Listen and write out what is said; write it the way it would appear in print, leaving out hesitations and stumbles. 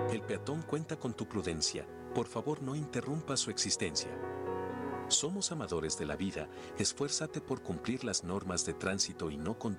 El peatón cuenta con tu prudencia, por favor no interrumpa su existencia. Somos amadores de la vida, esfuérzate por cumplir las normas de tránsito y no conducir